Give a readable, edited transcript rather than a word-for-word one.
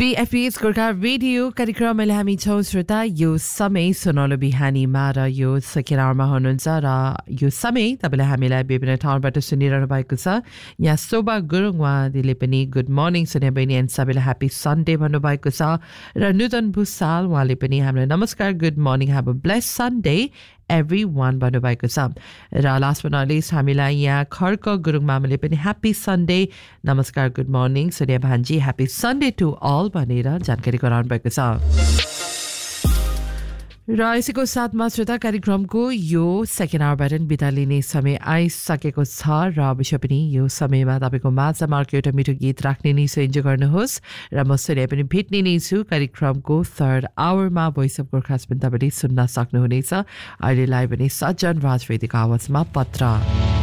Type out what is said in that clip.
PFP's Gorkha radio कार्यक्रमले हामी छौं श्रोता यो समय सुनौलो बिहानीमा र यो सेकेन्ड आवरमा हुनुहुन्छ र यो समय तपाईले हामीलाई विभिन्न ठाउँबाट सुनिरहनु भएको छ। यहाँ शोभा गुरुङ उहाँले पनि गुड मर्निङ सुने बहिनी एन्ड सबैलाई ह्यापी सन्डे भन्नुभएको छ र नुतन भुसाल उहाँले पनि हामीलाई नमस्कार good morning have a blessed Sunday everyone भन्नुभएको छ र लास्ट but not least हामीलाई यहाँ खर्क गुरुङ मामाले पनि ह्यापी सन्डे नमस्कार good morning Sonia भान्जी happy Sunday to all भनेर जानकारी गराउनु भएको छ। र यसैको साथमा श्रोता कार्यक्रमको यो सेकेन्ड आवरबाट बिदा लिने समय आइसकेको छ र अवश्य पनि यो समयमा तपाईँको माझमा अर्को एउटा मिठो गीत राख्ने नै सो इन्जोय गर्नुहोस् र म सोनिया पनि भेट्ने नै छु कार्यक्रमको थर्ड आवरमा भोइस अफ गोर्खास पनि तपाईँले सुन्न सक्नुहुनेछ। अहिलेलाई पनि सज्जन राजवेदीको आवाजमा पत्र